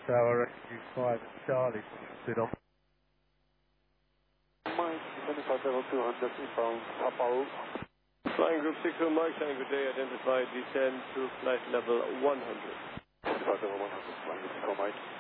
Tower Rescue 5 Charlie, sit on. Mike, 25 level 200 inbound, Papa. Flying Group 61 Mike, good day, identified descend to flight level 100. 25 level 100, flying Group 61 Mike.